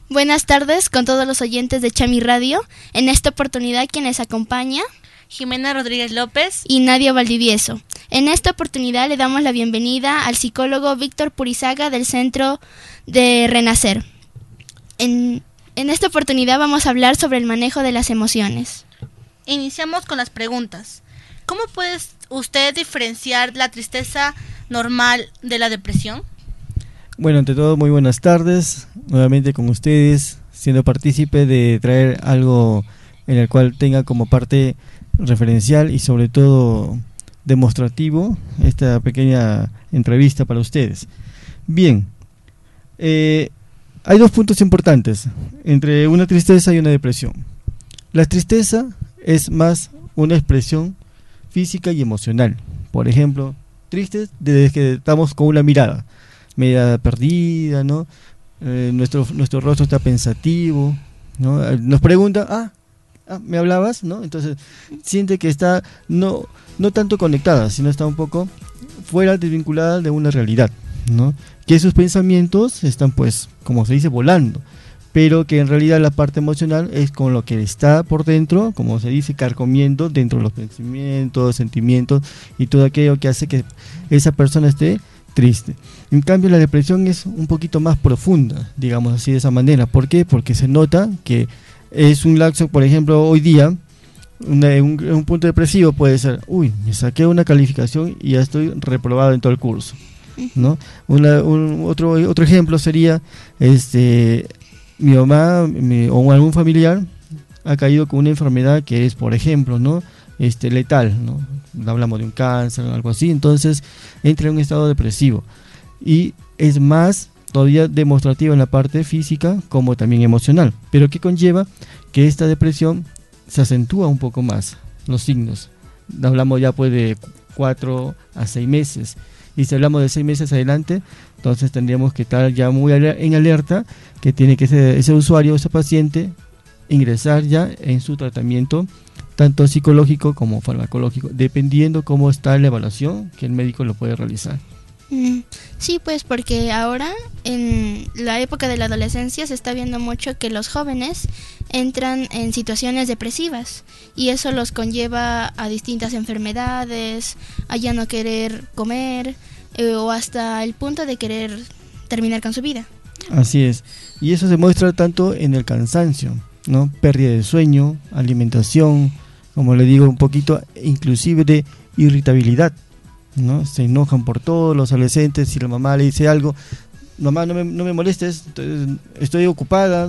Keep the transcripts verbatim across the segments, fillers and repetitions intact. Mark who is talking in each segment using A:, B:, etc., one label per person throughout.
A: Buenas tardes con todos los oyentes de Chami Radio. En esta oportunidad quienes acompaña
B: Jimena Rodríguez López
A: y Nadia Valdivieso. En esta oportunidad le damos la bienvenida al psicólogo Víctor Purizaga del Centro de Renacer. En, en esta oportunidad vamos a hablar sobre el manejo de las emociones.
B: Iniciamos con las preguntas. ¿Cómo puede usted diferenciar la tristeza normal de la depresión?
C: Bueno, ante todo, muy buenas tardes, nuevamente con ustedes, siendo partícipe de traer algo en el cual tenga como parte referencial y sobre todo demostrativo esta pequeña entrevista para ustedes. Bien, eh, hay dos puntos importantes entre una tristeza y una depresión. La tristeza es más una expresión física y emocional. Por ejemplo, tristes desde que estamos con una mirada media perdida, ¿no? Eh, nuestro nuestro rostro está pensativo, ¿no? Nos pregunta, ah, ah, ¿me hablabas? ¿No? Entonces siente que está no no tanto conectada, sino está un poco fuera, desvinculada de una realidad, ¿no? Que sus pensamientos están, pues, como se dice, volando, pero que en realidad la parte emocional es con lo que está por dentro, como se dice, carcomiendo dentro de los pensamientos, sentimientos y todo aquello que hace que esa persona esté triste. En cambio, la depresión es un poquito más profunda, digamos así, de esa manera. ¿Por qué? Porque se nota que es un lapso, por ejemplo, hoy día, una, un, un punto depresivo puede ser, uy, me saqué una calificación y ya estoy reprobado en todo el curso, ¿no? Una, un, otro, otro ejemplo sería, este, mi mamá mi, o algún familiar ha caído con una enfermedad que es, por ejemplo, ¿no? Este, letal, ¿no? Hablamos de un cáncer o algo así, entonces entra en un estado depresivo y es más todavía demostrativa en la parte física como también emocional, pero que conlleva que esta depresión se acentúa un poco más los signos. Hablamos ya pues de cuatro a seis meses, y si hablamos de seis meses adelante, entonces tendríamos que estar ya muy en alerta que tiene que ser ese usuario, ese paciente, ingresar ya en su tratamiento tanto psicológico como farmacológico, dependiendo cómo está la evaluación que el médico lo puede realizar.
A: Mm, sí, pues porque ahora en la época de la adolescencia se está viendo mucho que los jóvenes entran en situaciones depresivas y eso los conlleva a distintas enfermedades, a ya no querer comer eh, o hasta el punto de querer terminar con su vida.
C: Así es, y eso se muestra tanto en el cansancio, ¿no? Pérdida de sueño, alimentación, como le digo, un poquito inclusive de irritabilidad, ¿no? Se enojan por todo los adolescentes. Si la mamá le dice algo, mamá, no me, no me molestes, estoy ocupada,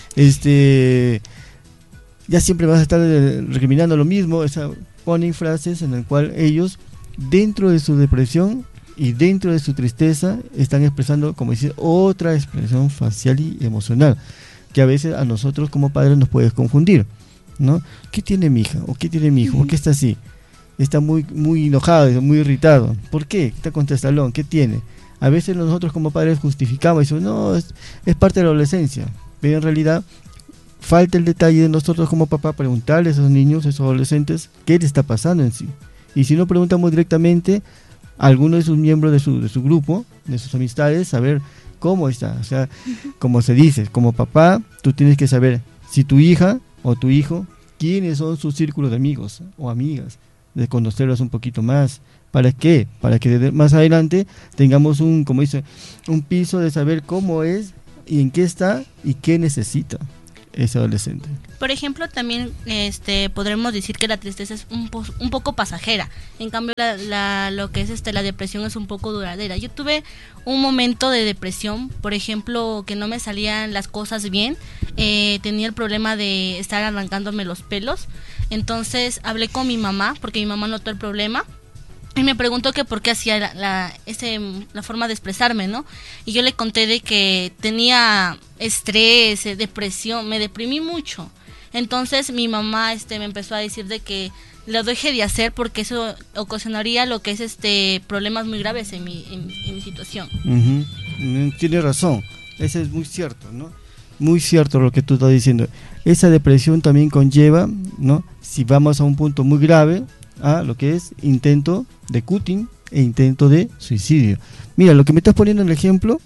C: este ya siempre vas a estar recriminando lo mismo. O sea, ponen frases en las cuales ellos, dentro de su depresión y dentro de su tristeza, están expresando, como decir, otra expresión facial y emocional, que a veces a nosotros como padres nos puede confundir, ¿no? ¿Qué tiene mi hija? ¿O qué tiene mi hijo? ¿Por qué está así? Está muy muy enojado, muy irritado. ¿Por qué? Está con testalón. ¿Qué tiene? A veces nosotros como padres justificamos y decimos, no, es, es parte de la adolescencia. Pero en realidad falta el detalle de nosotros como papá preguntarle a esos niños, a esos adolescentes, qué le está pasando en sí. Y si no, preguntamos directamente a alguno de sus miembros de su, de su grupo, de sus amistades, saber cómo está. O sea, como se dice, como papá, tú tienes que saber si tu hija o tu hijo, quiénes son sus círculos de amigos o amigas, de conocerlos un poquito más. ¿Para qué? Para que más adelante tengamos un, como dice, un piso de saber cómo es y en qué está y qué necesita ese adolescente.
B: Por ejemplo, también este podremos decir que la tristeza es un, po- un poco pasajera. En cambio, la, la, lo que es este la depresión es un poco duradera. Yo tuve un momento de depresión, por ejemplo, que no me salían las cosas bien. Eh, tenía el problema de estar arrancándome los pelos. Entonces hablé con mi mamá, porque mi mamá notó el problema. Y me preguntó que por qué hacía la, la, ese, la forma de expresarme, ¿no? Y yo le conté de que tenía estrés, depresión, me deprimí mucho. Entonces mi mamá este, me empezó a decir de que lo deje de hacer porque eso ocasionaría lo que es este problemas muy graves en mi, en, en mi situación.
C: Uh-huh. Tiene razón, eso es muy cierto, ¿no? Muy cierto lo que tú estás diciendo. Esa depresión también conlleva, ¿no? Si vamos a un punto muy grave, a lo que es intento de cutting e intento de suicidio. Mira, lo que me estás poniendo en el ejemplo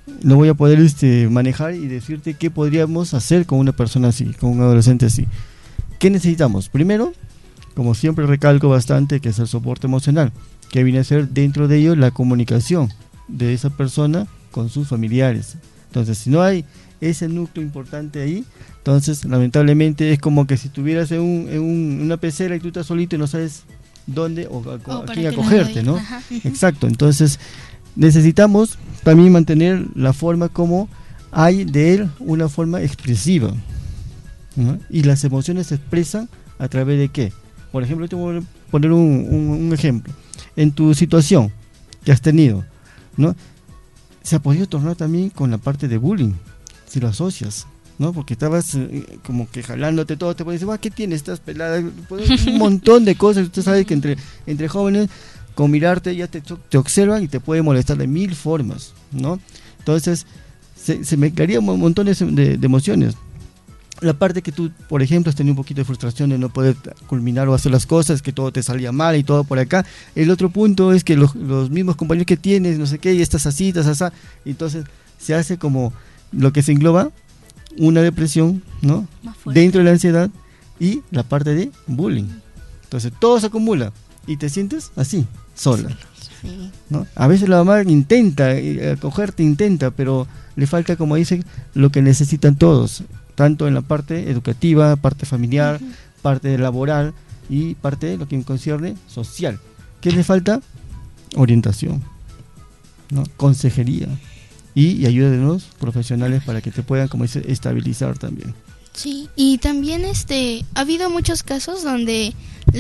C: lo voy a poder este, manejar y decirte qué podríamos hacer con una persona así, con un adolescente así. ¿Qué necesitamos? Primero, como siempre recalco bastante, que es el soporte emocional, que viene a ser dentro de ello la comunicación de esa persona con sus familiares. Entonces, si no hay ese núcleo importante ahí, entonces lamentablemente es como que si estuvieras en, un, en un, una pecera y tú estás solito y no sabes dónde o a,
A: Oh,
C: a
A: para
C: quién
A: qué
C: acogerte,
A: lado
C: ¿no?
A: ir. Ajá.
C: Exacto, entonces necesitamos también mantener la forma como hay de él una forma expresiva, ¿no? Y las emociones se expresan a través de qué. Por ejemplo, te voy a poner un, un, un ejemplo. En tu situación que has tenido, ¿no? Se ha podido tornar también con la parte de bullying, si lo asocias, ¿no? Porque estabas eh, como que jalándote todo, te puedes decir, ¿qué tienes? Estás pelada, un montón de cosas. Usted sabe que entre, entre jóvenes, con mirarte ya te, te observan y te puede molestar de mil formas, ¿no? Entonces, se, se mezclarían montones de, de emociones. La parte que tú, por ejemplo, has tenido un poquito de frustración de no poder culminar o hacer las cosas, que todo te salía mal y todo por acá. El otro punto es que los, los mismos compañeros que tienes, no sé qué, y estás así, estás así. Entonces se hace como lo que se engloba una depresión, ¿no? Dentro de la ansiedad y la parte de bullying. Entonces todo se acumula y te sientes así, sola.
A: Sí.
C: ¿No? A veces la mamá intenta eh, acogerte, intenta, pero le falta, como dicen, lo que necesitan todos, tanto en la parte educativa, parte familiar, uh-huh. parte laboral y parte de lo que concierne social. ¿Qué le falta? Orientación, ¿no? Consejería y, y ayuda de los profesionales para que te puedan, como dice, estabilizar también.
A: Sí, y también este ha habido muchos casos donde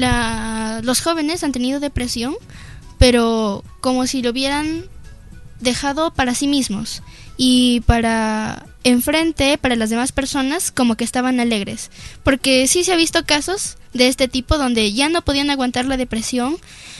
A: la, los jóvenes han tenido depresión, pero como si lo hubieran dejado para sí mismos, y para enfrente, para las demás personas, como que estaban alegres, porque sí se ha visto casos de este tipo donde ya no podían aguantar la depresión,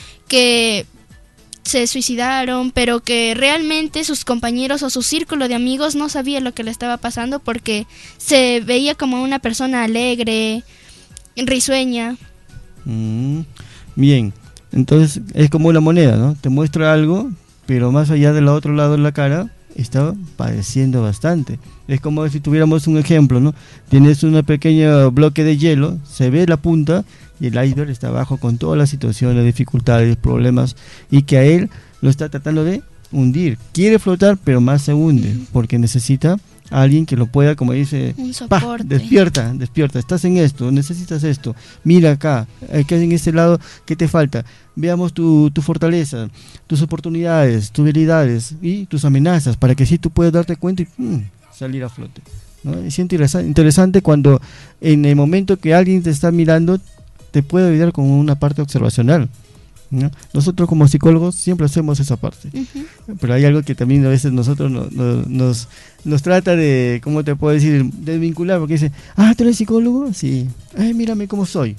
A: que se suicidaron, pero que realmente sus compañeros o su círculo de amigos no sabía lo que le estaba pasando, porque se veía como una persona alegre, risueña.
C: Mm, bien, entonces es como una moneda, ¿no? Te muestra algo, pero más allá del otro lado de la cara está padeciendo bastante. Es como si tuviéramos un ejemplo, ¿no? Tienes un pequeño bloque de hielo, se ve la punta y el iceberg está abajo con todas las situaciones, dificultades, problemas, y que a él lo está tratando de hundir. Quiere flotar, pero más se hunde, porque necesita a alguien que lo pueda, como dice,
A: un soporte.
C: Despierta, despierta, estás en esto, necesitas esto, mira acá, acá en este lado, ¿qué te falta? Veamos tu, tu fortaleza, tus oportunidades, tus habilidades y tus amenazas, para que así tú puedas darte cuenta y ¡pum!, salir a flote, ¿no? Es interesante cuando en el momento que alguien te está mirando, te puede ayudar con una parte observacional, ¿no? Nosotros como psicólogos siempre hacemos esa parte, uh-huh. pero hay algo que también a veces nosotros no, no, nos, nos trata de, ¿cómo te puedo decir?, desvincular, porque dice, ah, ¿tú eres psicólogo? Sí. Ay, mírame cómo soy.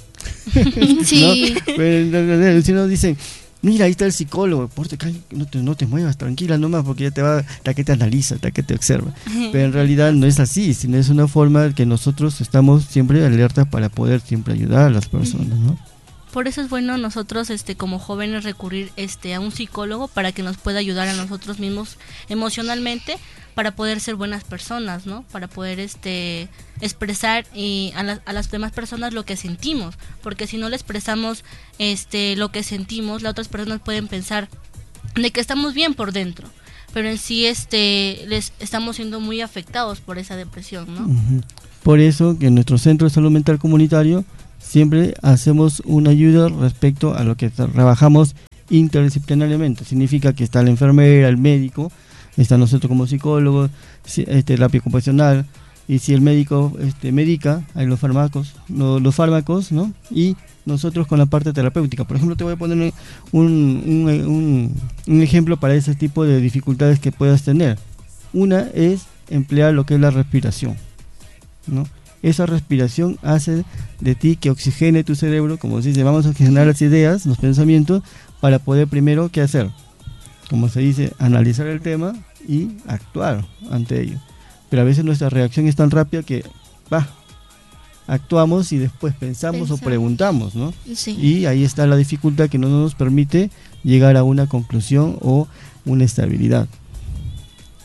A: Sí.
C: ¿No? Pero si nos dicen, mira, ahí está el psicólogo, porte, no te, no te muevas, tranquila nomás, porque ya te va, la que te analiza, la que te observa. Pero en realidad no es así, sino es una forma que nosotros estamos siempre alertas para poder siempre ayudar a las personas, ¿no?
B: Por eso es bueno nosotros este como jóvenes recurrir este a un psicólogo para que nos pueda ayudar a nosotros mismos emocionalmente, para poder ser buenas personas, ¿no? Para poder este expresar y a, la, a las demás personas lo que sentimos, porque si no le expresamos este lo que sentimos, las otras personas pueden pensar de que estamos bien por dentro, pero en sí este les estamos siendo muy afectados por esa depresión, ¿no?
C: Uh-huh. Por eso que en nuestro Centro de Salud Mental Comunitario siempre hacemos una ayuda respecto a lo que trabajamos interdisciplinariamente. Significa que está la enfermera, el médico, está nosotros como psicólogos, este, terapia ocupacional, y si el médico este, medica, hay los fármacos, no, los fármacos, ¿no? Y nosotros con la parte terapéutica. Por ejemplo, te voy a poner un, un, un, un ejemplo para ese tipo de dificultades que puedas tener. Una es emplear lo que es la respiración, ¿no? Esa respiración hace de ti que oxigene tu cerebro, como se dice, vamos a oxigenar las ideas, los pensamientos, para poder primero, ¿qué hacer? Como se dice, analizar el tema y actuar ante ello. Pero a veces nuestra reacción es tan rápida que, bah, actuamos y después pensamos, pensamos. o preguntamos, ¿no?
A: Sí.
C: Y ahí está la dificultad que no nos permite llegar a una conclusión o una estabilidad.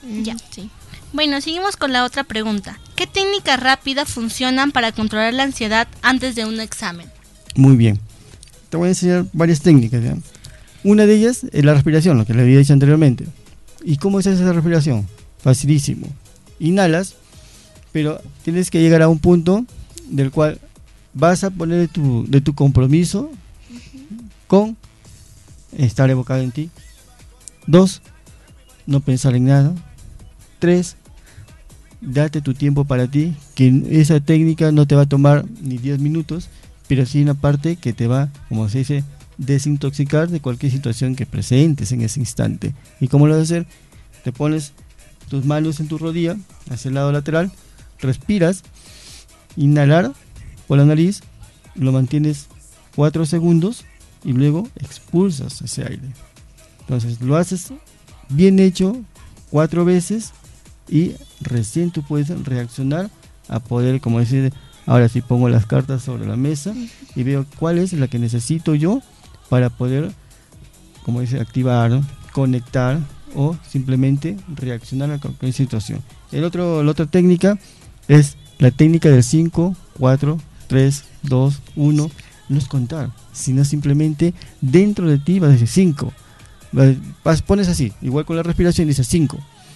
B: Ya.
A: Sí.
B: Bueno, seguimos con la otra pregunta. ¿Qué técnicas rápidas funcionan para controlar la ansiedad antes de un examen?
C: Muy bien. Te voy a enseñar varias técnicas, ¿ya? Una de ellas es la respiración, lo que le había dicho anteriormente. ¿Y cómo es esa respiración? Facilísimo. Inhalas, pero tienes que llegar a un punto del cual vas a poner de tu, de tu compromiso con estar evocado en ti. Dos, no pensar en nada. Tres, date tu tiempo para ti, que esa técnica no te va a tomar ni diez minutos, pero sí una parte que te va, como se dice, desintoxicar de cualquier situación que presentes en ese instante. ¿Y cómo lo vas a hacer? Te pones tus manos en tu rodilla, hacia el lado lateral, respiras, inhalar por la nariz, lo mantienes cuatro segundos y luego expulsas ese aire. Entonces lo haces bien hecho cuatro veces y recién tú puedes reaccionar a poder, como decir, ahora sí pongo las cartas sobre la mesa y veo cuál es la que necesito yo para poder, como dice, activar, ¿no?, conectar o simplemente reaccionar a cualquier situación. El otro, la otra técnica es la técnica del cinco, cuatro, tres, dos, uno. No es contar, sino simplemente dentro de ti vas a decir cinco. Pones así, igual con la respiración, dices cinco.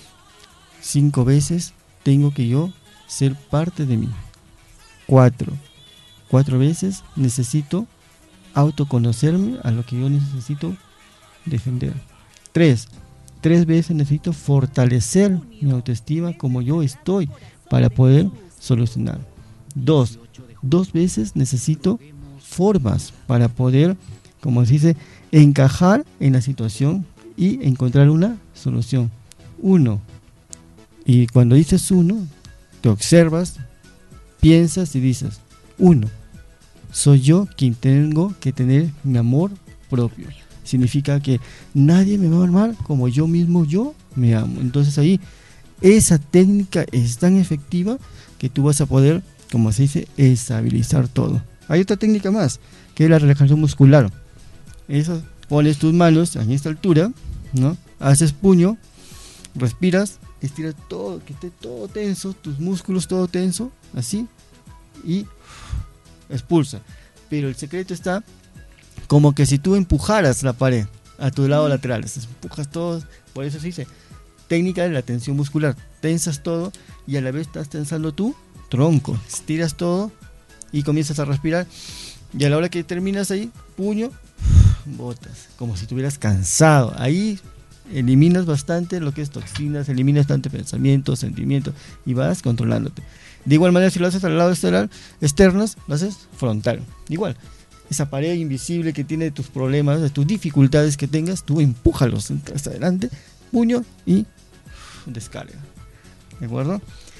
C: Cinco veces tengo que yo ser parte de mí. Cuatro. Cuatro veces necesito autoconocerme a lo que yo necesito defender. Tres. Tres veces necesito fortalecer mi autoestima como yo estoy para poder solucionar. Dos. Dos veces necesito formas para poder, como se dice, encajar en la situación y encontrar una solución. Uno. Y cuando dices uno, te observas, piensas y dices, uno, soy yo quien tengo que tener mi amor propio. Significa que nadie me va a amar como yo mismo yo me amo. Entonces ahí, esa técnica es tan efectiva que tú vas a poder, como se dice, estabilizar todo. Hay otra técnica más, que es la relajación muscular. Eso, pones tus manos en esta altura, ¿no? Haces puño, respiras, estiras todo, que esté todo tenso, tus músculos todo tenso, así, y expulsa. Pero el secreto está como que si tú empujaras la pared a tu lado lateral, empujas todo, por eso se dice técnica de la tensión muscular, tensas todo y a la vez estás tensando tu tronco, estiras todo y comienzas a respirar, y a la hora que terminas ahí, puño, botas, como si estuvieras cansado. Ahí eliminas bastante lo que es toxinas, eliminas bastante pensamientos, sentimientos y vas controlándote. De igual manera, si lo haces al lado estelar, externos, lo haces frontal. Igual, esa pared invisible que tiene de tus problemas, de tus dificultades que tengas, tú empújalos hasta adelante, puño y descarga. ¿De acuerdo?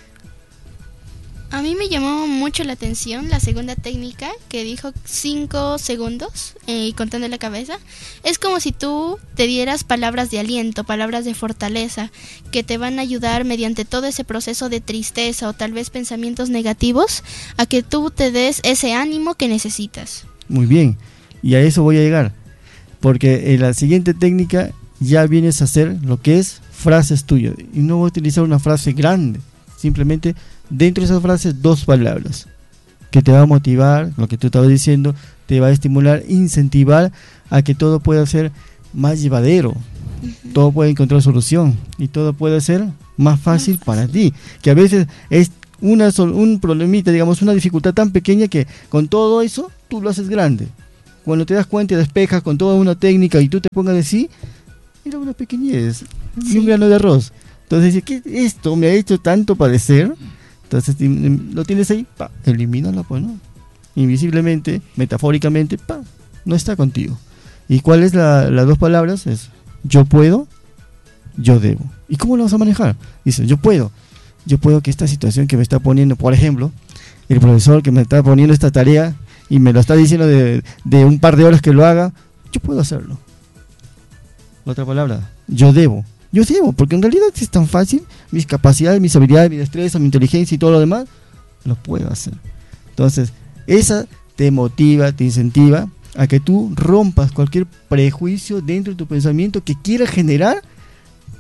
A: A mí me llamó mucho la atención la segunda técnica que dijo cinco segundos eh, y contando la cabeza. Es como si tú te dieras palabras de aliento, palabras de fortaleza que te van a ayudar mediante todo ese proceso de tristeza o tal vez pensamientos negativos a que tú te des ese ánimo que necesitas.
C: Muy bien, y a eso voy a llegar, porque en la siguiente técnica ya vienes a hacer lo que es frases tuyas y no voy a utilizar una frase grande, simplemente dentro de esas frases dos palabras que te va a motivar, lo que tú estabas diciendo, te va a estimular, incentivar a que todo pueda ser más llevadero, uh-huh. todo puede encontrar solución y todo puede ser más fácil para ti, que a veces es una un problemita, digamos, una dificultad tan pequeña que con todo eso tú lo haces grande. Cuando te das cuenta y despejas con toda una técnica y tú te pongas de sí, era una pequeñez, sí. y un grano de arroz. Entonces, ¿qué esto me ha hecho tanto padecer? Entonces lo tienes ahí, pa, elimínalo, pues, ¿no? Invisiblemente, metafóricamente, pa, no está contigo. ¿Y cuál es la, las dos palabras? Es yo puedo, yo debo. ¿Y cómo lo vas a manejar? Dice, yo puedo. Yo puedo que esta situación que me está poniendo, por ejemplo, el profesor que me está poniendo esta tarea y me lo está diciendo de, de un par de horas que lo haga, yo puedo hacerlo. La otra palabra, yo debo. Yo debo, porque en realidad es tan fácil, mis capacidades, mis habilidades, mi destreza, mi inteligencia y todo lo demás, lo puedo hacer. Entonces, esa te motiva, te incentiva a que tú rompas cualquier prejuicio dentro de tu pensamiento que quiera generar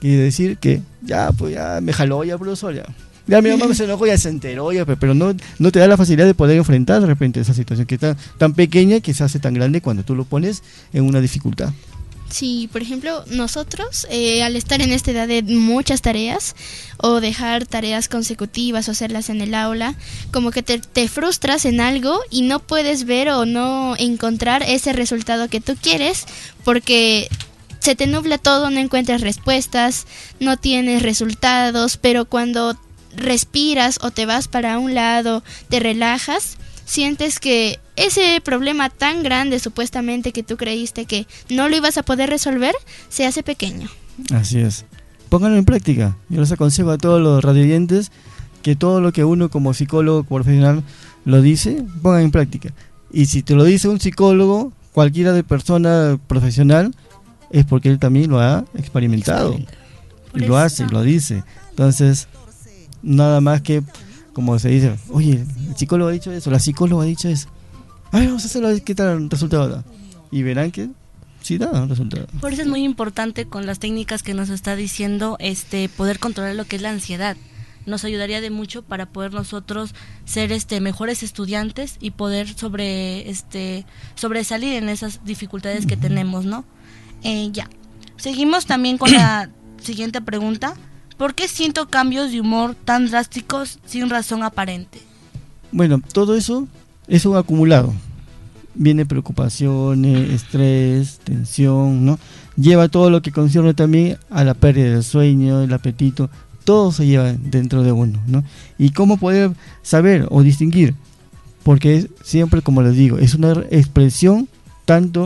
C: y decir que ya, pues ya me jaló ya, profesor, ya. Ya mi mamá se enojó, ya se enteró, ya, pero no, no te da la facilidad de poder enfrentar de repente esa situación que está tan pequeña que se hace tan grande cuando tú lo pones en una dificultad.
A: Sí, por ejemplo, nosotros eh, al estar en esta edad de muchas tareas o dejar tareas consecutivas o hacerlas en el aula, como que te, te frustras en algo y no puedes ver o no encontrar ese resultado que tú quieres porque se te nubla todo, no encuentras respuestas, no tienes resultados, pero cuando respiras o te vas para un lado, te relajas, sientes que ese problema tan grande supuestamente que tú creíste que no lo ibas a poder resolver, se hace pequeño.
C: Así es. Pónganlo en práctica. Yo les aconsejo a todos los radioyentes que todo lo que uno como psicólogo profesional lo dice, pongan en práctica. Y si te lo dice un psicólogo, cualquiera de persona profesional, es porque él también lo ha experimentado. Y lo hace, lo dice. Entonces, nada más que, como se dice, oye, el psicólogo ha dicho eso, la psicóloga ha dicho eso. Ay, vamos a hacerlo, ¿qué tal el resultado da? Y verán que sí da un resultado.
B: Por eso es muy importante con las técnicas que nos está diciendo, este, poder controlar lo que es la ansiedad. Nos ayudaría de mucho para poder nosotros ser este mejores estudiantes y poder sobre este sobresalir en esas dificultades que tenemos, ¿no? Eh, ya. Seguimos también con la siguiente pregunta. ¿Por qué siento cambios de humor tan drásticos sin razón aparente?
C: Bueno, todo eso es un acumulado. Viene preocupaciones, estrés, tensión, ¿no? Lleva todo lo que concierne también a la pérdida del sueño, el apetito. Todo se lleva dentro de uno, ¿no? ¿Y cómo poder saber o distinguir? Porque es, siempre, como les digo, es una expresión tanto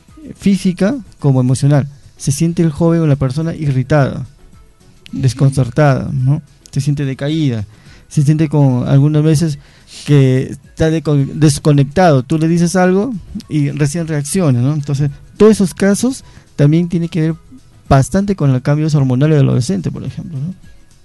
C: física como emocional. Se siente el joven o la persona irritada, desconcertada, ¿no? Se siente decaída, se siente con algunas veces que está de, desconectado. Tú le dices algo y recién reacciona, ¿no? Entonces, todos esos casos también tienen que ver bastante con los cambios hormonales del adolescente, por ejemplo, ¿no?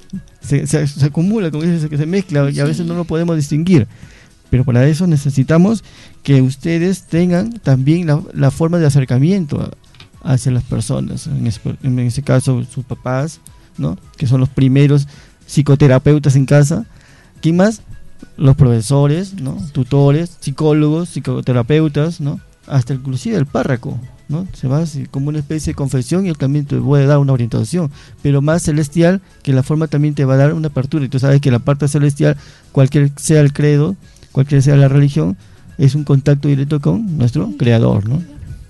C: Se, se, se acumula, como dices, que se mezcla y a veces no lo podemos distinguir. Pero para eso necesitamos que ustedes tengan también la, la forma de acercamiento a, hacia las personas, en ese, en ese caso sus papás, ¿no? Que son los primeros psicoterapeutas en casa. ¿Quién más? Los profesores, ¿no? Tutores, psicólogos, psicoterapeutas, ¿no? Hasta inclusive el párroco, ¿no? Se va así, como una especie de confesión y él también te puede dar una orientación, pero más celestial, que la forma también te va a dar una apertura. Y tú sabes que la parte celestial, cualquier sea el credo, cualquier sea la religión, es un contacto directo con nuestro creador, ¿no?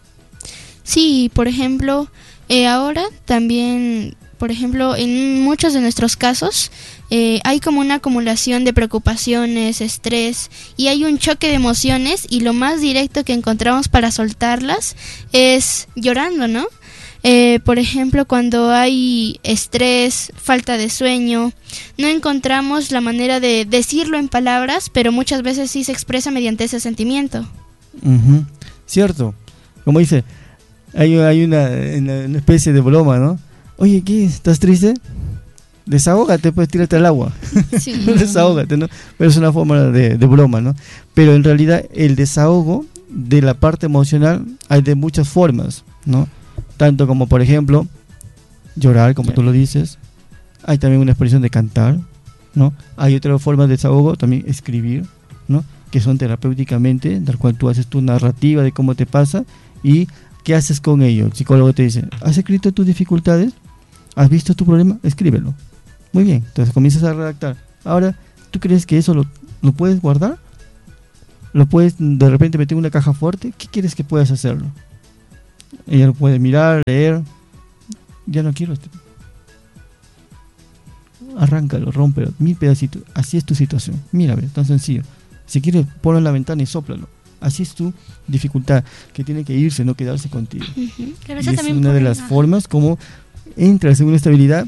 A: Sí, por ejemplo, eh, ahora también, por ejemplo, en muchos de nuestros casos eh, hay como una acumulación de preocupaciones, estrés, y hay un choque de emociones, y lo más directo que encontramos para soltarlas es llorando, ¿no? Eh, por ejemplo, cuando hay estrés, falta de sueño, no encontramos la manera de decirlo en palabras, pero muchas veces sí se expresa mediante ese sentimiento.
C: Uh-huh. Cierto, como dice, hay, hay una, una especie de broma, ¿no? Oye, ¿qué? ¿Estás triste? Desahógate, pues tírate al agua. Sí. Desahógate, ¿no? Pero es una forma de, de broma, ¿no? Pero en realidad el desahogo de la parte emocional hay de muchas formas, ¿no? Tanto como, por ejemplo, llorar, como tú lo dices. Hay también una expresión de cantar, ¿no? Hay otra forma de desahogo, también escribir, ¿no? Que son terapéuticamente, del cual tú haces tu narrativa de cómo te pasa y qué haces con ello. El psicólogo te dice, ¿has escrito tus dificultades? ¿Has visto tu problema? Escríbelo. Muy bien, entonces comienzas a redactar. Ahora, ¿tú crees que eso lo, lo puedes guardar? ¿Lo puedes de repente meter en una caja fuerte? ¿Qué quieres que puedas hacerlo? Ella lo puede mirar, leer. Ya no quiero este. Arráncalo, rómpelo, mil pedacitos. Así es tu situación. Mira, ve, tan sencillo. Si quieres, ponlo en la ventana y sóplalo. Así es tu dificultad, que tiene que irse, no quedarse contigo.
B: Uh-huh.
C: Y es una de las formas como entras en una estabilidad